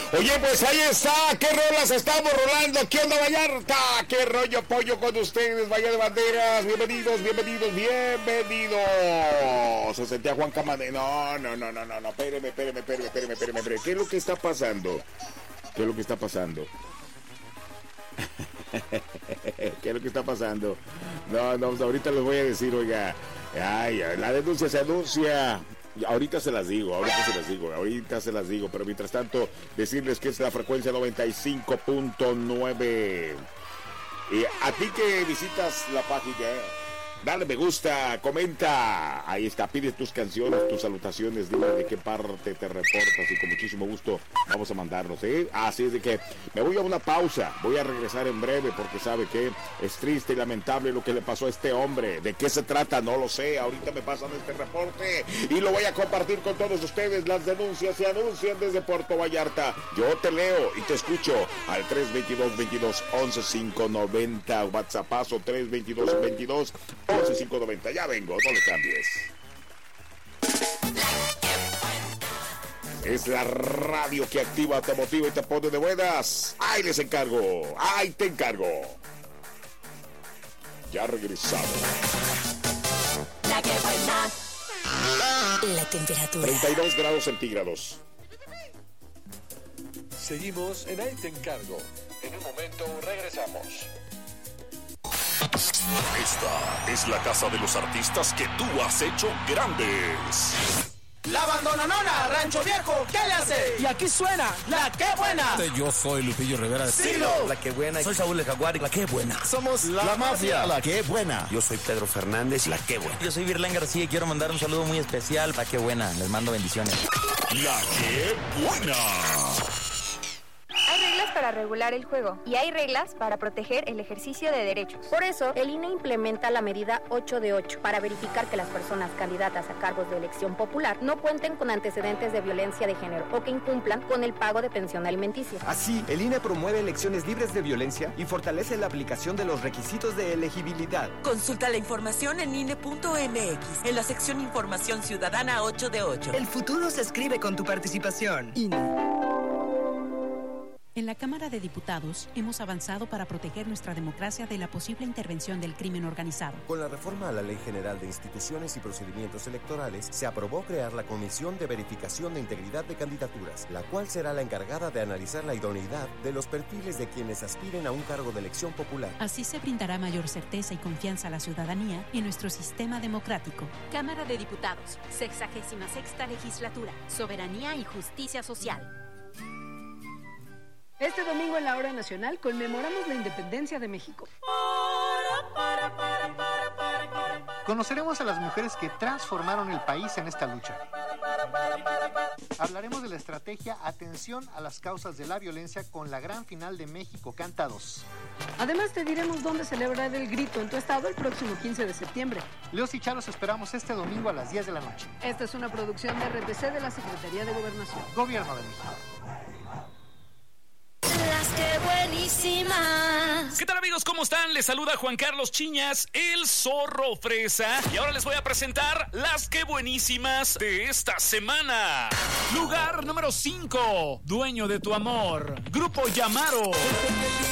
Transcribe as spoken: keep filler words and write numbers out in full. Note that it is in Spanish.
Oye, pues ahí está. ¿Qué rolas estamos rolando? ¿Qué onda, Vallarta? ¿Qué rollo pollo con ustedes? Vaya de Banderas. Bienvenidos, bienvenidos, bienvenidos. Se sentía Juan Camade. No, no, no, no, no, no. Espéreme, espéreme, espéreme, espéreme, espéreme, espéreme. ¿Qué es lo que está pasando? ¿Qué es lo que está pasando? ¿Qué es lo que está pasando? No, no, ahorita les voy a decir, oiga. Ay, la denuncia se anuncia. Ahorita se las digo, ahorita se las digo, ahorita se las digo, pero mientras tanto, decirles que es la frecuencia noventa y cinco punto nueve. Y a ti que visitas la página, dale me gusta, comenta, ahí está, pide tus canciones, tus salutaciones, dime de qué parte te reportas y con muchísimo gusto vamos a mandarlos, ¿eh? Así es de que me voy a una pausa, voy a regresar en breve porque sabe que es triste y lamentable lo que le pasó a este hombre. ¿De qué se trata? No lo sé, ahorita me pasan este reporte y lo voy a compartir con todos ustedes. Las denuncias se anuncian desde Puerto Vallarta. Yo te leo y te escucho al tres veintidós, veintidós, once, quinientos noventa, WhatsAppazo tres veintidós, veintidós, once, quinientos noventa. Ya vengo, no le cambies. Es la radio que activa, te motiva y te pone de buenas. ¡Ay, les encargo! ¡Ay, te encargo! Ya regresamos. La que buena. La temperatura. treinta y dos grados centígrados. Seguimos en Ahí te encargo. En un momento regresamos. Esta es la casa de los artistas que tú has hecho grandes. La abandonanona, Rancho Viejo, ¿qué le hace? Y aquí suena La Que Buena. Yo soy Lupillo Rivera. Silo. La Que Buena. Soy Saúl de Jaguar. La Que Buena. Somos La, la mafia. La Que Buena. Yo soy Pedro Fernández. La Que Buena. Yo soy Virlán García y quiero mandar un saludo muy especial. La Que Buena. Les mando bendiciones. La Que Buena. Hay reglas para regular el juego y hay reglas para proteger el ejercicio de derechos. Por eso, el I N E implementa la medida ocho de ocho para verificar que las personas candidatas a cargos de elección popular no cuenten con antecedentes de violencia de género o que incumplan con el pago de pensión alimenticia. Así, el I N E promueve elecciones libres de violencia y fortalece la aplicación de los requisitos de elegibilidad. Consulta la información en I N E punto M X, en la sección Información Ciudadana ocho de ocho. El futuro se escribe con tu participación. I N E. En la Cámara de Diputados hemos avanzado para proteger nuestra democracia de la posible intervención del crimen organizado. Con la reforma a la Ley General de Instituciones y Procedimientos Electorales, se aprobó crear la Comisión de Verificación de Integridad de Candidaturas, la cual será la encargada de analizar la idoneidad de los perfiles de quienes aspiren a un cargo de elección popular. Así se brindará mayor certeza y confianza a la ciudadanía en nuestro sistema democrático. Cámara de Diputados, sexagésima sexta legislatura, soberanía y justicia social. Este domingo en la Hora Nacional conmemoramos la independencia de México. Conoceremos a las mujeres que transformaron el país en esta lucha. Hablaremos de la estrategia Atención a las causas de la violencia con la gran final de México Canta dos. Además te diremos dónde celebrar el grito en tu estado el próximo quince de septiembre. Leos y Charos esperamos este domingo a las diez de la noche. Esta es una producción de R T C de la Secretaría de Gobernación. Gobierno de México. Las que buenísimas. ¿Qué tal, amigos? ¿Cómo están? Les saluda Juan Carlos Chiñas, el Zorro Fresa. Y ahora les voy a presentar las que buenísimas de esta semana. Lugar número cinco, Dueño de tu amor, Grupo Yamaro.